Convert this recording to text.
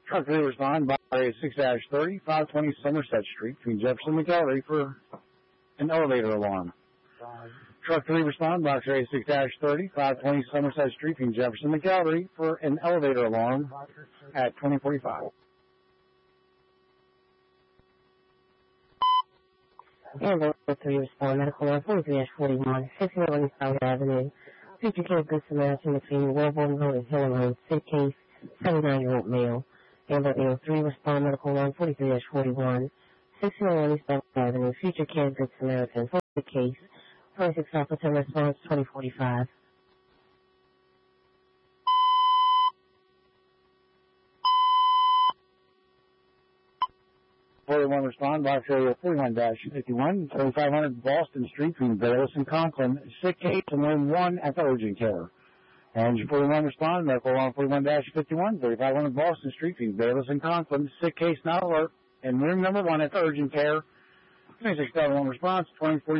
Truck 3 respond by 6-30, 520 Somerset Street between Jefferson and McElderry for an elevator alarm. Truck 3 respond box area 6-30, 520 Somerset Street between Jefferson and McElderry for an elevator alarm at 2045. And 3 respond medical alarm 43-41, 61 South Avenue. Future care Good Samaritan between Wellborn Road and Hill Road. Sick case, 79-year-old male. And 3 respond medical alarm 43-41, 601 East South Avenue. Future care Good Samaritan. For the case, 26 Officer response 2045. 41 respond box area 41-51, 3500 Boston Street between Bayless and Conklin. Sick case and room 1 at the urgent care. And 41 respond medical alarm 41-51, 3500 Boston Street between Bayless and Conklin. Sick case not alert and room number 1 at the urgent care. 26,001 response 2040.